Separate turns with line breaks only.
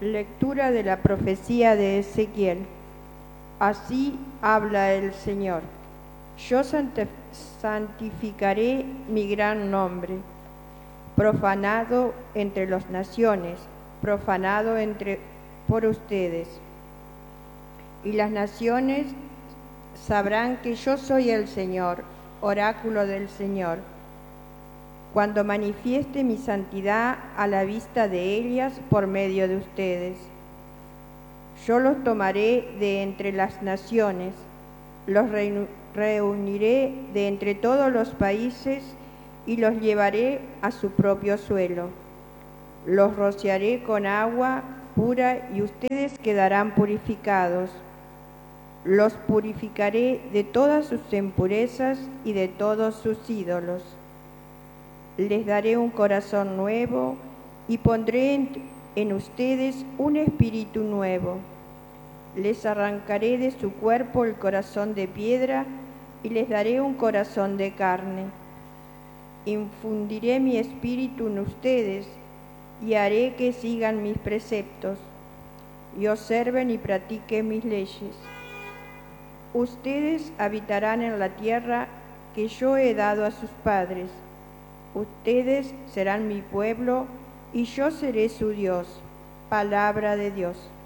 Lectura de la profecía de Ezequiel. Así habla el Señor. Yo santificaré mi gran nombre, profanado entre las naciones, profanado por ustedes. Y las naciones sabrán que yo soy el Señor, oráculo del Señor, cuando manifieste mi santidad a la vista de ellas por medio de ustedes. Yo los tomaré de entre las naciones, los reuniré de entre todos los países y los llevaré a su propio suelo. Los rociaré con agua pura y ustedes quedarán purificados. Los purificaré de todas sus impurezas y de todos sus ídolos. Les daré un corazón nuevo y pondré en ustedes un espíritu nuevo. Les arrancaré de su cuerpo el corazón de piedra y les daré un corazón de carne. Infundiré mi espíritu en ustedes y haré que sigan mis preceptos y observen y practiquen mis leyes. Ustedes habitarán en la tierra que yo he dado a sus padres. Ustedes serán mi pueblo y yo seré su Dios. Palabra de Dios.